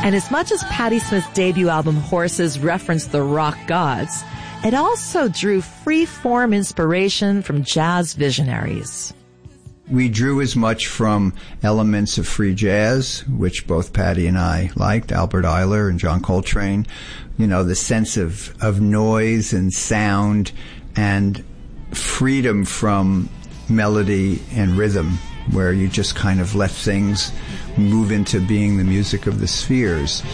And as much as Patti Smith's debut album Horses referenced the rock gods, it also drew free-form inspiration from jazz visionaries. We drew as much from elements of free jazz, which both Patti and I liked, Albert Ayler and John Coltrane. You know, the sense of noise and sound and freedom from melody and rhythm, where you just kind of let things move into being the music of the spheres.